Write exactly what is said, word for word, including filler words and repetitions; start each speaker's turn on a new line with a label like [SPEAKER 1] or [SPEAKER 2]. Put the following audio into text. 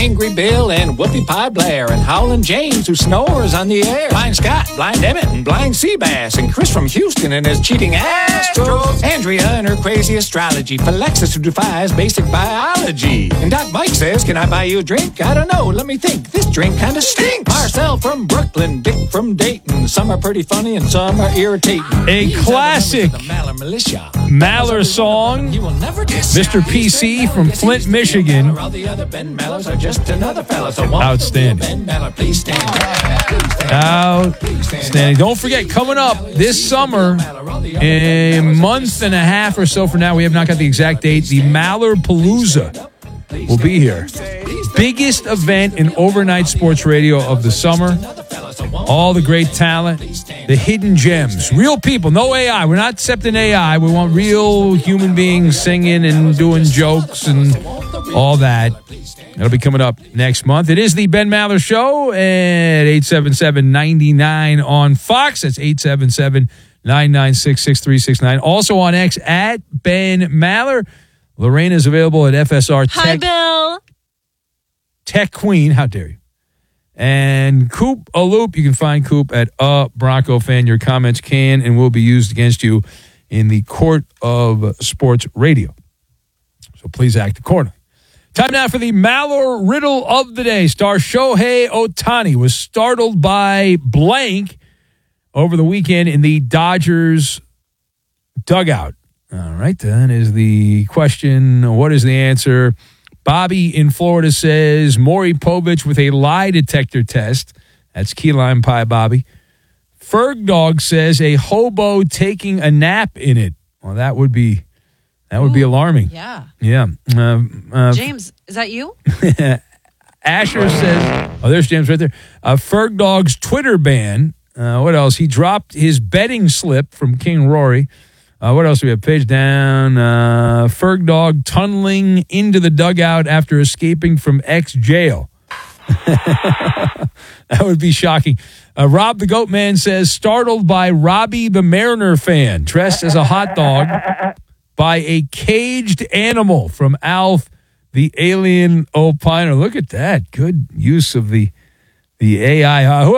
[SPEAKER 1] Angry Bill and Whoopie Pie Blair and Howlin' James who snores on the air. Blind Scott, Blind Emmett, and Blind Seabass and Chris from Houston and his cheating Astros. Andrea and her crazy astrology. Alexis who defies basic biology. And Doc Mike says, can I buy you a drink? I don't know, let me think. This drink kinda stinks. Marcel from Brooklyn, Dick from Dayton. Some are pretty funny and some are irritating.
[SPEAKER 2] A
[SPEAKER 1] These
[SPEAKER 2] classic
[SPEAKER 1] are the Maller Militia.
[SPEAKER 2] Maller song.
[SPEAKER 1] You will never guess.
[SPEAKER 2] Mister P C from Flint, Michigan.
[SPEAKER 1] All the other Ben Mallers are just another fella. So
[SPEAKER 2] Outstanding.
[SPEAKER 1] Ben Maller, please stand down.
[SPEAKER 2] Outstanding. Don't forget, coming up this summer, a month and a half or so from now, we have not got the exact date, the Maller Palooza will be here. Biggest event in overnight sports radio of the summer. All the great talent, the hidden gems, real people, no A I. We're not accepting A I. We want real human beings singing and doing jokes and all that. That'll be coming up next month. It is the Ben Maller Show at eight seven seven, nine nine on Fox. That's eight seven seven, nine nine six, six three six nine. Also on X at Ben Maller. Lorraine is available at F S R Tech.
[SPEAKER 3] Hi, Bill.
[SPEAKER 2] Tech Queen. How dare you? And Coop a Loop. You can find Coop at a Bronco Fan. Your comments can and will be used against you in the court of sports radio. So please act accordingly. Time now for the Maller Riddle of the Day. Star Shohei Ohtani was startled by blank over the weekend in the Dodgers dugout. All right, that is the question. What is the answer? Bobby in Florida says Maury Povich with a lie detector test. That's key lime pie, Bobby. Ferg Dog says a hobo taking a nap in it. Well, that would be that would Ooh, be alarming.
[SPEAKER 3] Yeah.
[SPEAKER 2] Yeah. Uh, uh,
[SPEAKER 3] James, is that you?
[SPEAKER 2] Asher says, oh, there's James right there. Uh, Ferg Dog's Twitter ban. Uh, what else? He dropped his betting slip from King Rory. Uh, what else do we have? Page down. Uh, Ferg Dog tunneling into the dugout after escaping from ex-jail. That would be shocking. Uh, Rob the Goat Man says, startled by Robbie the Mariner fan, dressed as a hot dog by a caged animal from Alf the Alien Opiner. Look at that. Good use of the, the A I. Uh, who